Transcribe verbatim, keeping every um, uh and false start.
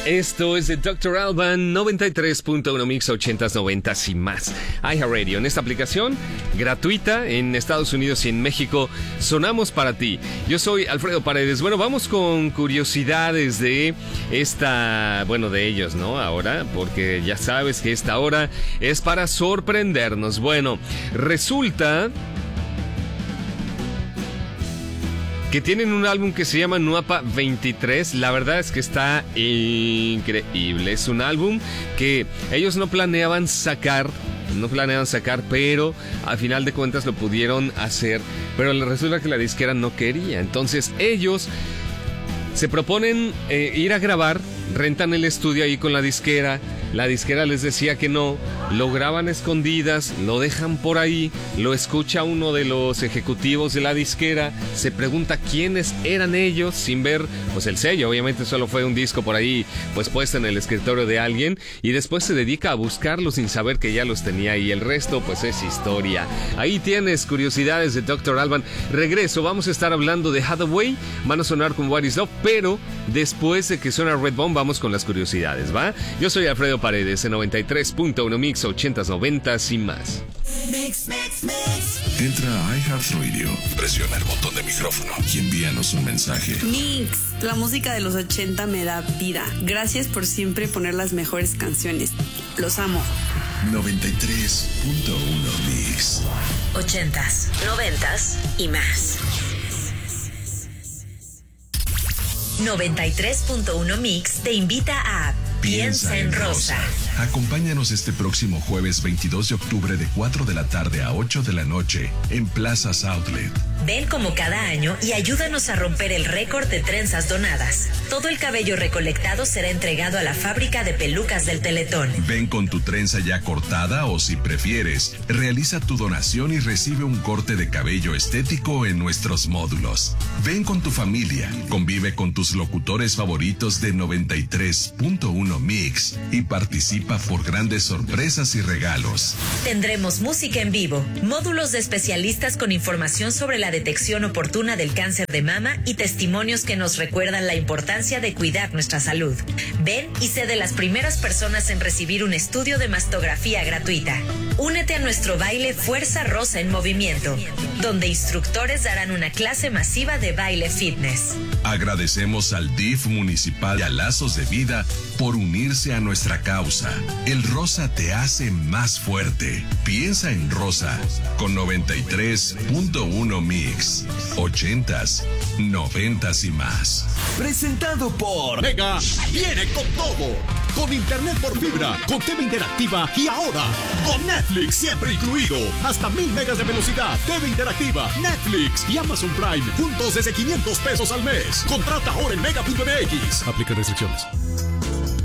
Esto es de doctor Alban, noventa y tres punto uno Mix, ochentas, noventas y más. iHeartRadio, en esta aplicación gratuita en Estados Unidos y en México, sonamos para ti. Yo soy Alfredo Paredes. Bueno, vamos con curiosidades de esta, bueno, de ellos, ¿no? Ahora, porque ya sabes que esta hora es para sorprendernos. Bueno, resulta que tienen un álbum que se llama Nuapa veintitrés. La verdad es que está increíble. Es un álbum que ellos no planeaban sacar, no planeaban sacar, pero al final de cuentas lo pudieron hacer. Pero resulta que la disquera no quería. Entonces ellos se proponen eh, ir a grabar, rentan el estudio ahí con la disquera. La disquera les decía que no, lo graban escondidas, lo dejan por ahí, lo escucha uno de los ejecutivos de la disquera, se pregunta quiénes eran ellos sin ver pues el sello. Obviamente solo fue un disco por ahí pues puesto en el escritorio de alguien, y después se dedica a buscarlos sin saber que ya los tenía, y el resto pues es historia. Ahí tienes curiosidades de doctor Alban. Regreso, vamos a estar hablando de Hathaway, van a sonar con What Is Love, pero después de que suena Redbone vamos con las curiosidades, ¿va? Yo soy Alfredo Paredes en noventa y tres punto uno Mix, ochentas, noventas y más. Mix, mix, mix. Entra a iHeartRadio, presiona el botón de micrófono y envíanos un mensaje. Mix, la música de los ochenta me da vida. Gracias por siempre poner las mejores canciones. Los amo. noventa y tres punto uno Mix. Ochentas, noventas y más. noventa y tres punto uno Mix te invita a Piensa en Rosa. Acompáñanos este próximo jueves veintidós de octubre de cuatro de la tarde a ocho de la noche en Plazas Outlet. Ven como cada año y ayúdanos a romper el récord de trenzas donadas. Todo el cabello recolectado será entregado a la fábrica de pelucas del Teletón. Ven con tu trenza ya cortada, o si prefieres, realiza tu donación y recibe un corte de cabello estético en nuestros módulos. Ven con tu familia, convive con tus locutores favoritos de noventa y tres punto uno Mix y participa por grandes sorpresas y regalos. Tendremos música en vivo, módulos de especialistas con información sobre la detección oportuna del cáncer de mama y testimonios que nos recuerdan la importancia de cuidar nuestra salud. Ven y sé de las primeras personas en recibir un estudio de mastografía gratuita. Únete a nuestro baile Fuerza Rosa en Movimiento, donde instructores darán una clase masiva de baile fitness. Agradecemos al D I F municipal y a Lazos de Vida por unirse a nuestra causa. El rosa te hace más fuerte. Piensa en Rosa con noventa y tres punto uno Mix. Ochentas, noventas y más. Presentado por Mega. Viene con todo. Con internet por fibra, con T V interactiva y ahora con Netflix siempre incluido. Hasta mil megas de velocidad. T V interactiva, Netflix y Amazon Prime juntos desde quinientos pesos al mes. Contrata ahora en mega punto m x. Aplica restricciones.